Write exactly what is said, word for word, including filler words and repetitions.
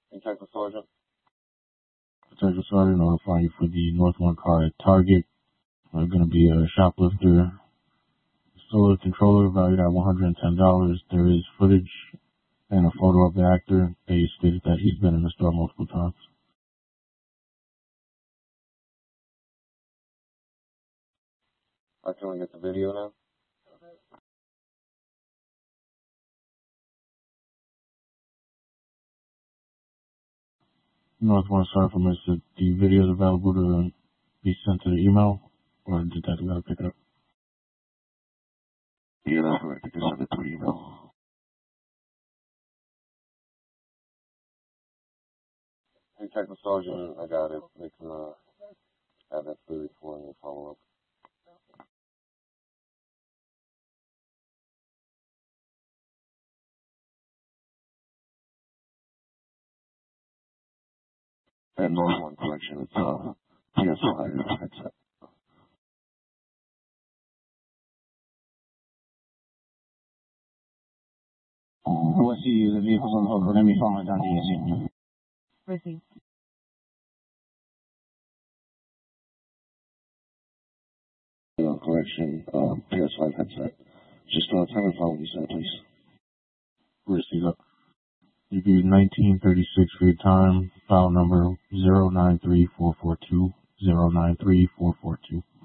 Detective Sergeant. Detective Sergeant, notifying you for the North One car at Target. There's going to be a shoplifter. Solar controller valued at one hundred ten dollars. There is footage and a photo of the actor. They stated that he's been in the store multiple times. Alright, can we get the video now? North One, sorry for missing. The video is available to be sent to the email, or did that gotta pick it up? Yeah, that's correct. You can send it to the email. Detective Sergeant, I got it. They can uh, have that footage for you and follow up. At North One Correction, it's uh, P S five headset. What's the, the vehicle's on hold? We're going to be following down the E S C. Received. Correction, uh, P S five headset. Just uh, tell me if I what you said, please. Receive up. You be nineteen thirty-six for your time. File number zero nine three four four two zero nine three four four two.